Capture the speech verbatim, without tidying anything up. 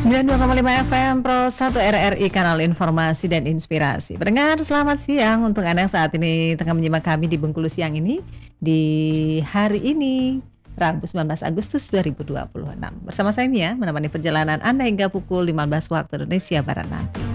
sembilan puluh dua koma lima F M Pro satu R R I, kanal informasi dan inspirasi. Pendengar, selamat siang untuk Anda yang saat ini tengah menyimak kami di Bengkulu siang ini, di hari ini Rabu sembilan belas Agustus dua ribu dua puluh enam. Bersama saya Mia, menemani perjalanan Anda hingga pukul lima belas waktu Indonesia Barat nanti.